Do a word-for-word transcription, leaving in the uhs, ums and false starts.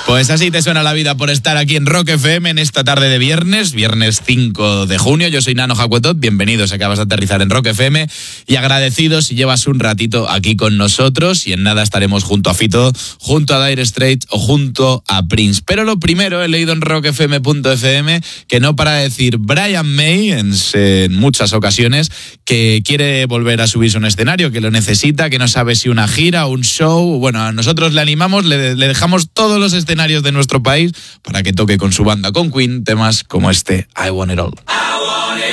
Pues así te suena la vida por estar aquí en Rock F M en esta tarde de viernes, viernes cinco de junio. Yo soy Nano Jacuetot, bienvenidos, acabas de aterrizar en Rock F M y agradecidos si llevas un ratito aquí con nosotros, y en nada estaremos junto a Fito, junto a Dire Straits o junto a Prince. Pero lo primero, he leído en rock f m punto f m que no para de decir Brian May en, en muchas ocasiones que quiere volver a subirse a un escenario, que lo necesita, que no sabe si una gira o un show. Bueno, a nosotros le animamos, le, le dejamos todos los escenarios de nuestro país para que toque con su banda, con Queen, temas como este I Want It All.